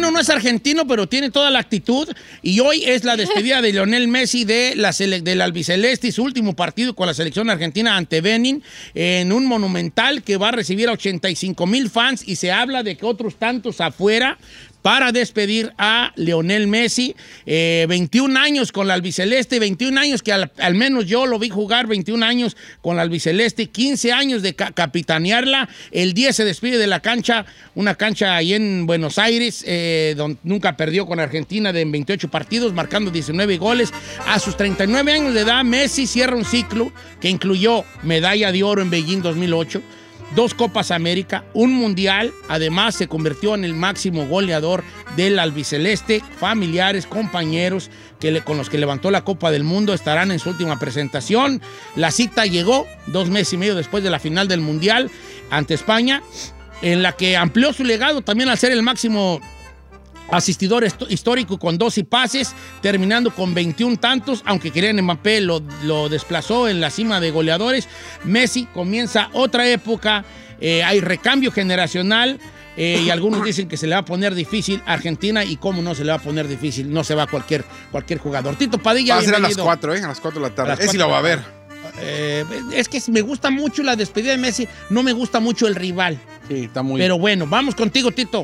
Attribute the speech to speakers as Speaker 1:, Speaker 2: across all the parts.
Speaker 1: mexicano, no es argentino, pero tiene toda la actitud. Y hoy es la despedida de Lionel Messi del albiceleste, su último partido con la selección argentina ante Benin, en un monumental que va a recibir a 85,000 fans, y se habla de que otros tantos afuera, para despedir a Lionel Messi. 21 años con la albiceleste, 21 años que al menos yo lo vi jugar, 21 años con la albiceleste, 15 años de capitanearla. El 10 se despide de la cancha, una cancha ahí en Buenos Aires, donde nunca perdió con Argentina en 28 partidos, marcando 19 goles. A sus 39 años de edad, Messi cierra un ciclo que incluyó medalla de oro en Beijing 2008, 2 Copas América, un Mundial. Además, se convirtió en el máximo goleador del albiceleste. Familiares, compañeros con los que levantó la Copa del Mundo estarán en su última presentación. La cita llegó 2 meses y medio después de la final del Mundial ante España, en la que amplió su legado también al ser el máximo asistidor histórico con 12 pases, terminando con 21 tantos, aunque Kylian Mbappé lo desplazó en la cima de goleadores. Messi comienza otra época, hay recambio generacional, y algunos dicen que se le va a poner difícil a Argentina, y cómo no se le va a poner difícil, no se va cualquier jugador. Tito Padilla,
Speaker 2: va a ser a las 4, a las 4 de la tarde. Sí lo va a ver.
Speaker 1: Es que me gusta mucho la despedida de Messi, no me gusta mucho el rival.
Speaker 2: Sí, está muy...
Speaker 1: Pero bueno, vamos contigo, Tito.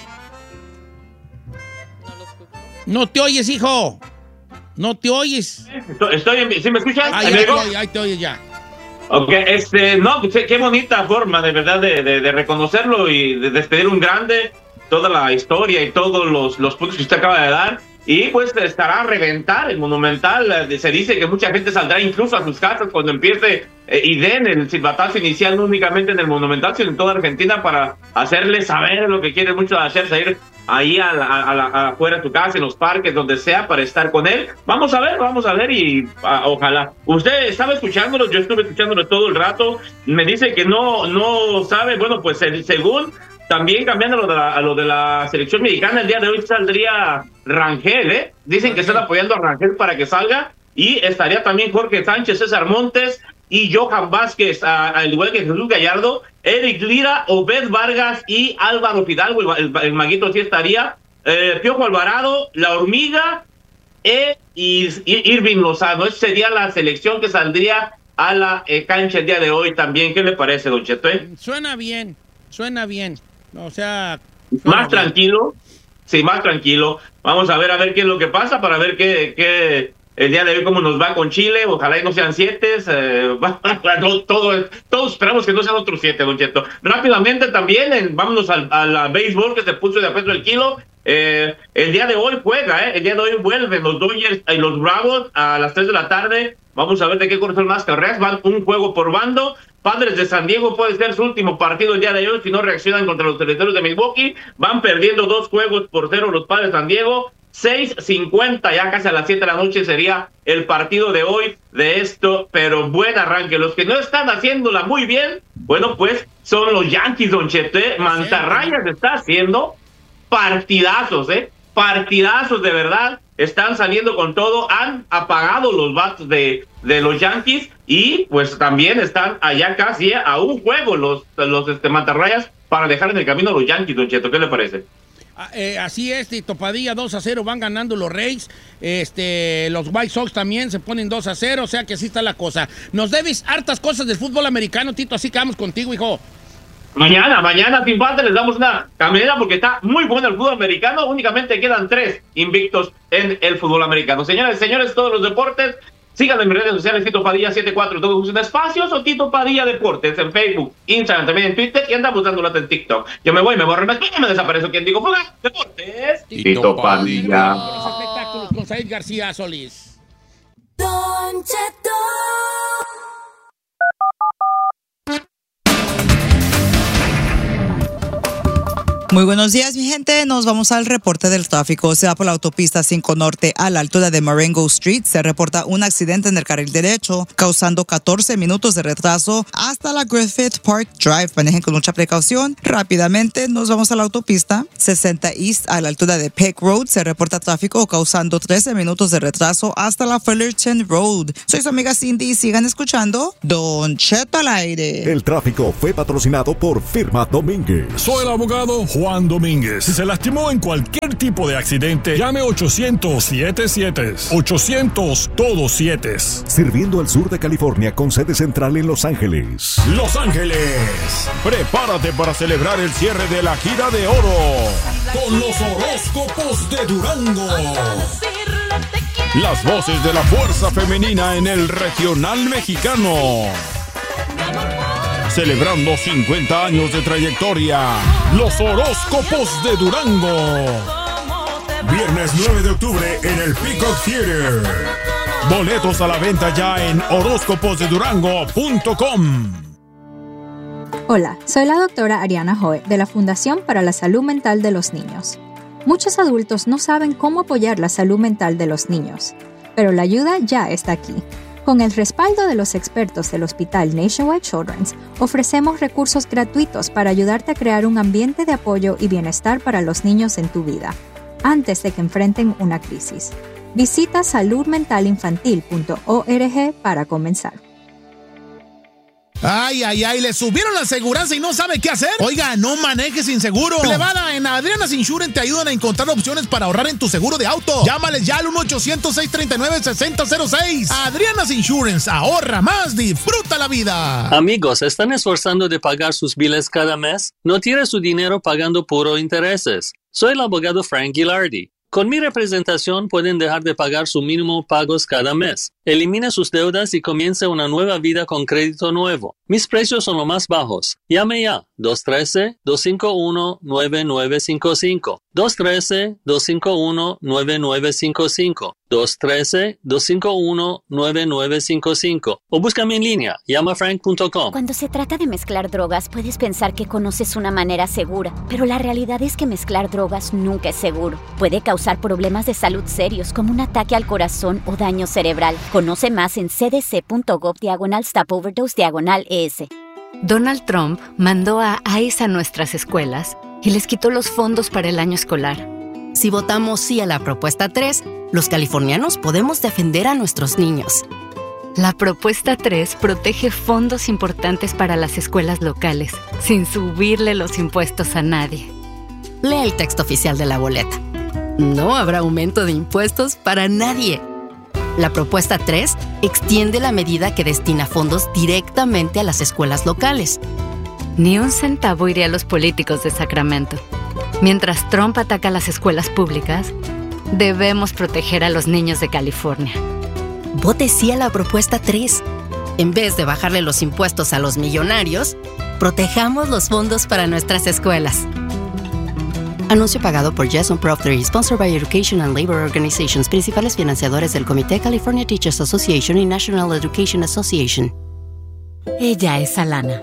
Speaker 1: No te oyes, hijo. No te oyes.
Speaker 3: ¿Sí me escuchas?
Speaker 1: Ahí te oyes ya.
Speaker 3: Ok, no, pues, qué bonita forma de verdad de reconocerlo y de despedir un grande, toda la historia y todos los puntos que usted acaba de dar. Y pues estará a reventar el Monumental. Se dice que mucha gente saldrá incluso a sus casas cuando empiece y den el silbatazo inicial, no únicamente en el Monumental, sino en toda Argentina, para hacerle saber lo que quiere mucho hacer, salir ahí afuera de tu casa, en los parques, donde sea, para estar con él. Vamos a ver y ojalá. Usted estaba escuchándolo, yo estuve escuchándolo todo el rato. Me dice que no sabe. Bueno, pues según... También cambiando a lo de la selección mexicana, el día de hoy saldría Rangel, Dicen que están apoyando a Rangel para que salga, y estaría también Jorge Sánchez, César Montes y Johan Vázquez, al igual que Jesús Gallardo, Eric Lira, Obed Vargas y Álvaro Fidalgo, el maguito sí estaría, Piojo Alvarado, La Hormiga y Irving Lozano. Esa sería la selección que saldría a la cancha el día de hoy también. ¿Qué le parece, don Cheto?
Speaker 1: Suena bien. O sea...
Speaker 3: Más tranquilo. Sí, más tranquilo. Vamos a ver qué es lo que pasa, para ver qué el día de hoy cómo nos va con Chile. Ojalá y no sean 7. Todos esperamos que no sean otros 7, don Cheto. Rápidamente también, vámonos al béisbol, que se puso de a peso el kilo. El día de hoy juega, el día de hoy vuelven los Dodgers y los Bravos a las 3 de la tarde. Vamos a ver de qué corren más carreras. Van un juego por bando. Padres de San Diego puede ser su último partido el día de hoy si no reaccionan contra los Cerveceros de Milwaukee. Van perdiendo 2-0 los Padres de San Diego. 6:50, ya casi a las 7 de la noche sería el partido de hoy de esto, pero buen arranque. Los que no están haciéndola muy bien, bueno, pues son los Yankees, don Chete. Mantarrayas está haciendo partidazos, partidazos de verdad. Están saliendo con todo, han apagado los bats de los Yankees, y pues también están allá casi a un juego los Mantarrayas para dejar en el camino a los Yankees, don Cheto. ¿Qué le parece?
Speaker 1: Así es, Tito Padilla, 2-0 van ganando los Rays. Los White Sox también se ponen 2-0, o sea que así está la cosa. Nos debes hartas cosas del fútbol americano, Tito, así que vamos contigo, hijo.
Speaker 3: Mañana sin falta les damos una caminera, porque está muy bueno el fútbol americano. Únicamente quedan 3 invictos en el fútbol americano. Señoras y señores, todos los deportes, síganme en mis redes sociales, Tito Padilla 74, todos sus espacios, o Tito Padilla Deportes en Facebook, Instagram, también en Twitter, y andamos dando lata en TikTok. Yo me voy, me borro, me desaparezco. ¿Quién digo? Fuga, Deportes, Tito Padilla.
Speaker 1: Los espectáculos con Said García Solís.
Speaker 4: Don Cheto.
Speaker 5: Muy buenos días, mi gente. Nos vamos al reporte del tráfico. Se va por la autopista 5 Norte a la altura de Marengo Street. Se reporta un accidente en el carril derecho, causando 14 minutos de retraso hasta la Griffith Park Drive. Manejen con mucha precaución. Rápidamente nos vamos a la autopista 60 East a la altura de Peck Road. Se reporta tráfico causando 13 minutos de retraso hasta la Fullerton Road. Soy su amiga Cindy y sigan escuchando Don Cheto al aire.
Speaker 6: El tráfico fue patrocinado por Firma Domínguez.
Speaker 7: Soy el abogado
Speaker 6: Juan Domínguez. Si se lastimó en cualquier tipo de accidente, llame 800-77. 800 todos 7.
Speaker 7: Sirviendo al sur de California con sede central en Los Ángeles.
Speaker 6: Los Ángeles, prepárate para celebrar el cierre de la gira de oro con los horóscopos de Durango. Las voces de la fuerza femenina en el regional mexicano. Celebrando 50 años de trayectoria, los horóscopos de Durango. Viernes 9 de octubre en el Peacock Theater. Boletos a la venta ya en horóscoposdedurango.com.
Speaker 8: Hola, soy la doctora Ariana Hoe de la Fundación para la Salud Mental de los Niños. Muchos adultos no saben cómo apoyar la salud mental de los niños, pero la ayuda ya está aquí. Con el respaldo de los expertos del Hospital Nationwide Children's, ofrecemos recursos gratuitos para ayudarte a crear un ambiente de apoyo y bienestar para los niños en tu vida, antes de que enfrenten una crisis. Visita saludmentalinfantil.org para comenzar.
Speaker 9: Ay, le subieron la aseguranza y no sabe qué hacer. Oiga, no maneje sin seguro. Plebada, en Adriana's Insurance te ayudan a encontrar opciones para ahorrar en tu seguro de auto. Llámales ya al 1-800-639-6006. Adriana's Insurance, ahorra más, disfruta la vida.
Speaker 10: Amigos, ¿están esforzando de pagar sus biles cada mes? ¿No tiene su dinero pagando puro intereses? Soy el abogado Frank Gilardi. Con mi representación pueden dejar de pagar su mínimo pagos cada mes. Elimine sus deudas y comience una nueva vida con crédito nuevo. Mis precios son los más bajos. Llame ya. 213-251-9955. 213-251-9955. 213-251-9955. O búscame en línea. Llamafrank.com.
Speaker 11: Cuando se trata de mezclar drogas, puedes pensar que conoces una manera segura, pero la realidad es que mezclar drogas nunca es seguro. Puede causar problemas de salud serios como un ataque al corazón o daño cerebral. Conoce más en cdc.gov/stop-overdose/ES.
Speaker 12: Donald Trump mandó a ICE a nuestras escuelas y les quitó los fondos para el año escolar.
Speaker 13: Si votamos sí a la propuesta 3, los californianos podemos defender a nuestros niños.
Speaker 12: La propuesta 3 protege fondos importantes para las escuelas locales, sin subirle los impuestos a nadie.
Speaker 13: Lea el texto oficial de la boleta. No habrá aumento de impuestos para nadie. La propuesta 3 extiende la medida que destina fondos directamente a las escuelas locales.
Speaker 12: Ni un centavo iría a los políticos de Sacramento. Mientras Trump ataca las escuelas públicas, debemos proteger a los niños de California.
Speaker 13: Vote sí a la propuesta 3. En vez de bajarle los impuestos a los millonarios, protejamos los fondos para nuestras escuelas. Anuncio pagado por Jason Prop 3, sponsored by Education and Labor Organizations, principales financiadores del Comité California Teachers Association y National Education Association.
Speaker 14: Ella es Alana.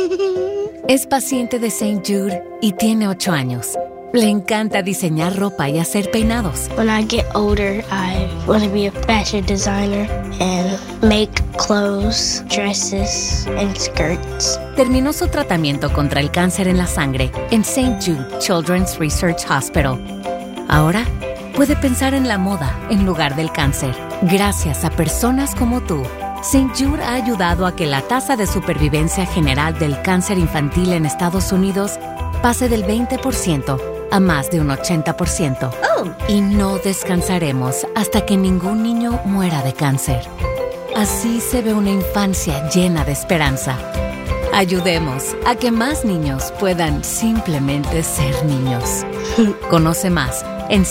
Speaker 14: Es paciente de St. Jude y tiene 8 años. Le encanta diseñar ropa y hacer peinados.
Speaker 15: When I get older, I want to be a fashion designer and make clothes, dresses, and skirts.
Speaker 14: Terminó su tratamiento contra el cáncer en la sangre en St. Jude Children's Research Hospital. Ahora puede pensar en la moda en lugar del cáncer. Gracias a personas como tú, St. Jude ha ayudado a que la tasa de supervivencia general del cáncer infantil en Estados Unidos pase del 20% a más de un 80%. Y no descansaremos hasta que ningún niño muera de cáncer. Así se ve una infancia llena de esperanza. Ayudemos a que más niños puedan simplemente ser niños. Conoce más en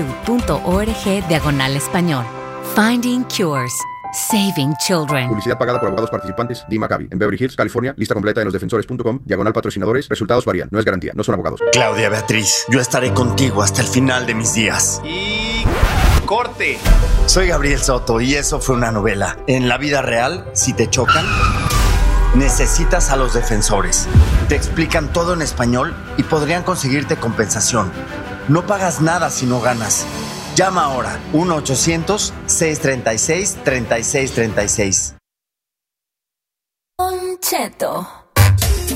Speaker 14: stjude.org/español. Finding Cures. Saving Children.
Speaker 16: Publicidad pagada por abogados participantes. Dee Maccabi. En Beverly Hills, California. Lista completa en losdefensores.com. /patrocinadores. Resultados varían. No es garantía. No son abogados.
Speaker 17: Claudia Beatriz, yo estaré contigo hasta el final de mis días.
Speaker 18: Y... ¡corte!
Speaker 17: Soy Gabriel Soto y eso fue una novela. En la vida real, si te chocan, necesitas a los defensores. Te explican todo en español y podrían conseguirte compensación. No pagas nada si no ganas. Llama ahora 1-800-636-3636.
Speaker 4: Don Cheto.